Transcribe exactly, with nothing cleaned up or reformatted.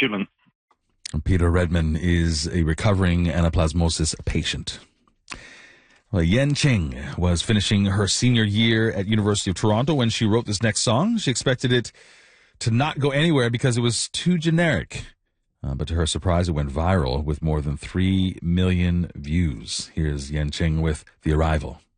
vigilant. Peter Redman is a recovering anaplasmosis patient. Well, Yen Ching was finishing her senior year at University of Toronto when she wrote this next song. She expected it to not go anywhere because it was too generic. Uh, but to her surprise, it went viral with more than three million views. Here's Yen Ching with The Arrival.